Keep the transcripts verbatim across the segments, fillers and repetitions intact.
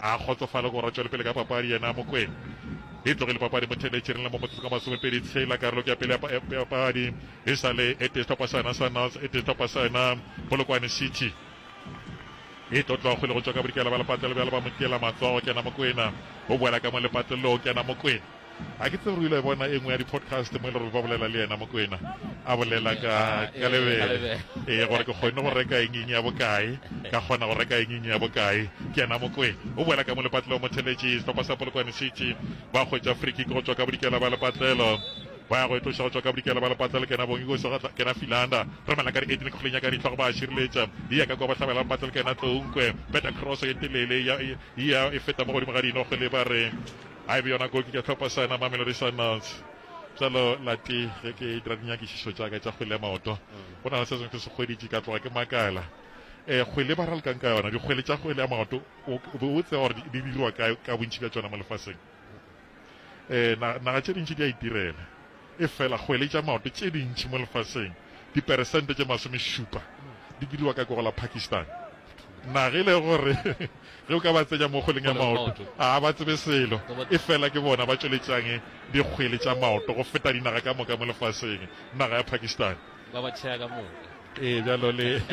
a kgotsofala go ra tswele pele ka papadi yena Mokoena e tlogile papadi mo theletšereng le mo motsotso ka masomepedi tshela karolo ke ya pele ya papadi e sale e testopasana Sunrise e testopasana Polokwane City e tlotla go le go tswa ka bodikela ba lepatelo bjale ba mokela matsogo ke na Mokoena go boela ka mo lepatelong ke na Mokoena a ke tsere ile bona e nngwe ya di-podcast mo e le gore ba bolela le yena Mokoena a bolela ka ka lebele e gore ke kgone go reka eng ya bokae ka kgona go reka eng ya bokae ke yena Mokoena o boela ka mo lepatelo mo theletše setlhopha sa Polokwane City ba kgwetša free kick go tswa ka bodikela ba lepatelo ba go etloša go tswa ka bodikela ba lepatelo ke na bongigo ke na Filanda re mala ka di eighteen kgoleng ya ka ditlhogo ba šireletša e ya ka kwa ba tlhabela lepatelo ke na Tlonkwe beta cross e telele ya e feta mo godimo ga dinogo le ba re a e yona goal ke ka tlhopha sana Mamelodi Sundowns jalo lati ge ke dira dinyakišišo tša ka tša kgwele ya maoto go na le se sengwe ke se kgweditše ka tloga ke makala um kgwele ba ralekang ka yona dikgwele tša kgwele ya maoto o tse gore di dirwa ka bontši ka tsona mo lefaseng um naga tše dintši di a itirela e fela kgwele tša maoto tše dintši mo lefaseng diperesente tše masomešupa di diriwa ka kogo la Pakistan nagile gore ge o ka ba tsenya mo kgweleng ya maoto a ba tsebe selo e fela ke bona ba tsweletšang dikgwele tša maoto go feta dinaga ka moka mo lefaseng naga ya Pakistan ba ba tšea ka moka ee bjalo le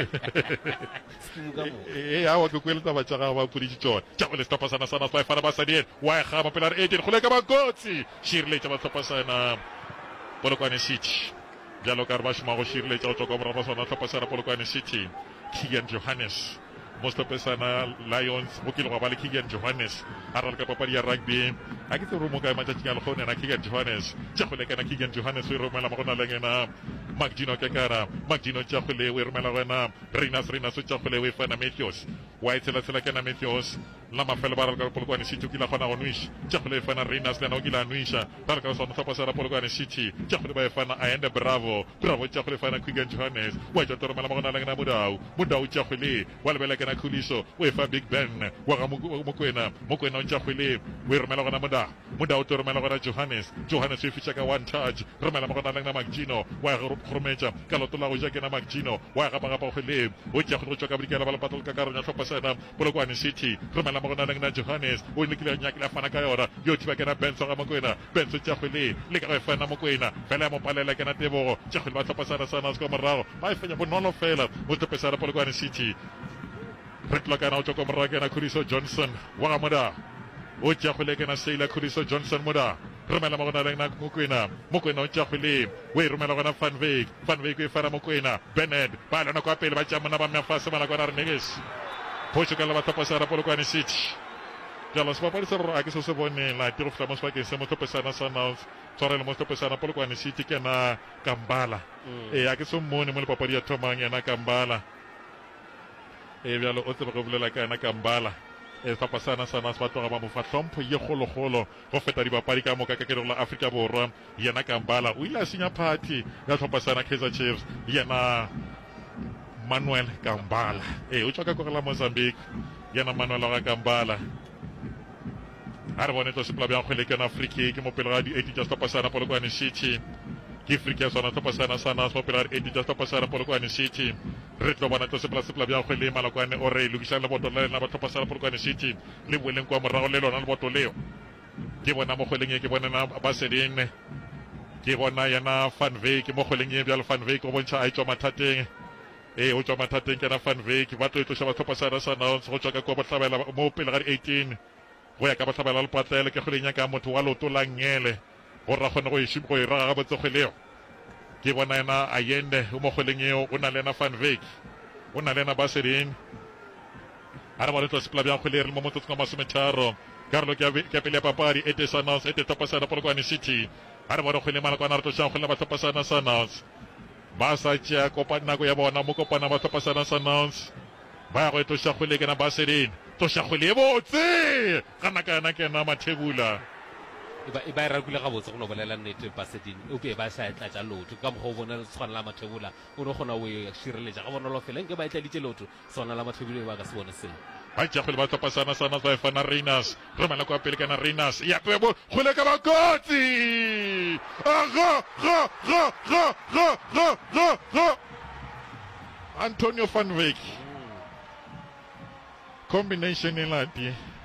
e awa ke kwele taba tša gago ba puditše tsona tša go le setlhopasana sana ba efana ba sadien wa e gama pela re eighteen go leka bakotsi šireletša ba setlhopasana Polokwane City bjalo ka re ba šoma go šireletša go tswa kwa morago sona setlhopasana Polokwane City Keegan Johannes mo setlhopesana Lions go kile go ba le Keegan Johannes a rala ka papadi ya rugby a ke tsere mo ka matšatšing a lekgone na Keegan Johannes tša go lekana Keegan Johannes o e romela mo go na leng ena Magdino Kekara Magdino tša go le o e romela go ena Renas Renas o tša go le o e fana Matthews wa e tshela-tshela ke na Matthews la mafelo ba rala ka Polokwane City o kile a kgona go nwiša tša go le e fana Renas le ena o kile a nwiša ba rala ka sona setlhopesana Polokwane City tša go le ba e fana Ayende Bravo Bravo tša go le fana Keegan Johannes wa tša to romela mo go na leng ena Modau Modau tša go le wa lebela ke na Khuliso o e fa Big Ben wa ga Mokoena Mokoena o ntša kgwele o e romela gona Moda Moda o te romela gona Johannes Johannes o e fiša ka one touch romela mo gona leng na Magdino wa ga rometša ka loto la go ja ke na Magdino wa ga gapa kgwele o tša go tswa ka bodikela ba lepatelo ka karolo ya setlhopha Polokwane City romela mo gona leng na Johannes o ne kile nyakile a fana ka yona yo thiba ke na Benso ga Mokoena Benso tša kgwele le ka go e fana Mokoena fela ya mo palela ke na Tebogo tša kgwele ba setlhopha sana se ka morago ba e fenya bonolo fela mo setlhopha Polokwane City re tloka na o tswa kwa morago ke na Khuriso Johnson wa ga Moda o tša kgwele ke na Seila Khuriso Johnson Moda romela mo gona leng na Mokoena Mokoena o tša kgwele o e romela gona Van Wyk Van Wyk o e fara Mokoena Bennett ba lona kwa pele ba tša mona ba meafase ba nakwana re negesi Portugal ba tlhopasana Polokwane City jalo sebapadi se roro a ke se se bone lati go fihla mo sebakeng se mo tlhopesana Sundowns tshwarele mo tlhopesana Polokwane City ke na Kambala ee a ke se mmone mo lepapadi ya thomang yena Kambala e bjalo o tsebe go bolela ka yena Kambala e setlhopasana sana se ba tloga ba mo fa hlompho ye kgolokgolo go feta dibapadi ka moka ka kerego la Afrika Borwa yena Kambala o ile a senya party ya setlhopasana Kaizer Chiefs yena Manuel Kambala e o tswa ka kore la Mozambique yena Manuel wa Kambala a re bone tlo sepela bjang kgwele ke na free kick mo pele ga di-eighty tša setlhopasana Polokwane City ke free kick ya sona setlhopasana sana mo pele ga di-eighty tša setlhopasana Polokwane City re tlo bona tlo sepela sepela bjang kgwele Malokwane o re lokišang leboto la lena ba setlhopasana Polokwane City le boeleng kwa morago le lona leboto leo ke bona mo kgweleng e ke bonana Basedin ke bona yena Van Wyk mo kgweleng e bjalo Van Wyk o bontšha a e tswa mathateng e o tswa mathateng ke na Van Wyk ba tlo e tloša ba setlhopasana Sundowns go tswa ka kwa ba tlhabela mo pele ga di-eighteen go ya ka ba tlhabela lepatlele ke kgweleng ya ka motho wa loto la Ngele gore a kgone go e raga ga botse kgweleo ke bona yena Ayende o mo kgweleng eo o na le yena Van Wyk o na le yena Basedin a re bone tlo sepela bjang kgwele re le mo motsotsong wa masometharo karolo ke pele ya papadi ete Sundowns ete setlhopasana Polokwane City a re bone kgwele Malokwane a re tlošang kgwele ba setlhopasana Sundowns ba sa tšea nako ya bona mo kopana ba setlhopasana Sundowns ba ya go e tloša kgwele ke na Basedin tloša kgwele e botse gana ka yana ke na Mathebula e ba e rakile ga botse go no bolela nnete Basedin o be ba sa tlatša loto ka mokgwa o bona le tshwana la Mathebula o ne kgona o e šireletša ga bonolo fela nke ba e tladitše loto sona la Mathebula e ba ka se bone seo ba tša kgwele ba setlhopasana sana ba e fana Renas romela kwa pele kana Renas ya pebo kgwele ka bakotsi aga ga ga ga ga ga ga ga Antonio Van Wyk combination e lati